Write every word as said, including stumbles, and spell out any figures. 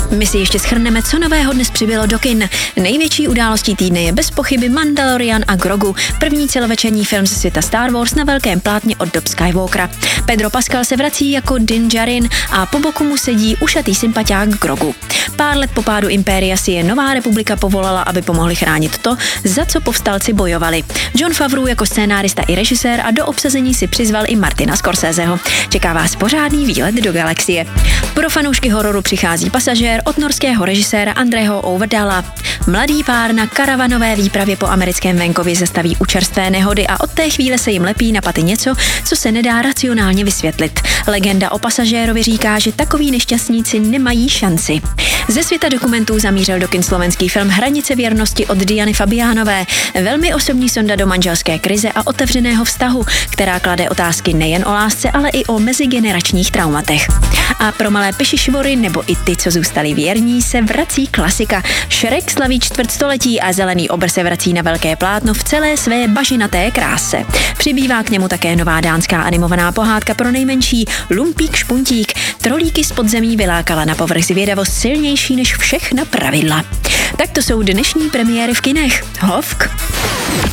My si ještě shrneme, co nového dnes přibylo do kin. Největší událostí týdne je bez pochyby Mandalorian a Grogu, první celovečerní film ze světa Star Wars na velkém plátně od dob Skywalkera. Pedro Pascal se vrací jako Din Djarin a po boku mu sedí ušatý sympatiák Grogu. Pár let po pádu impéria si je Nová republika povolala, aby pomohli chránit to, za co povstalci bojovali. Jon Favreau jako scénárista i režisér a do obsazení si přizval i Martina Scorseseho. Čeká vás pořádný výlet do galaxie. Pro fanoušky hororu přichází Pasažér od norského režiséra Andreho Overdala. Mladý pár na karavanové výpravě po americkém venkově zastaví u čerstvé nehody a od té chvíle se jim lepí na paty něco, co se nedá racionálně vysvětlit. Legenda o Pasažérovi říká, že takoví nešťastníci nemají šanci. Ze světa dokumentů zamířil do kin slovenský film Hranice věrnosti od Diany Fabiánové. Velmi osobní sonda do manželské krize a otevřeného vztahu, která klade otázky nejen o lásce, ale i o mezigeneračních traumatech. A pro malé pešišvory nebo i ty, co zůstali věrní, se vrací klasika. Shrek slaví čtvrtstoletí a Zelený obr se vrací na velké plátno v celé své bažinaté kráse. Přibývá k němu také nová dánská animovaná pohádka pro nejmenší Lumpík špuntík. Trolíky z podzemí vylákala na povrch zvědavost silnější než všechna pravidla. Tak to jsou dnešní premiéry v kinech. Hovk!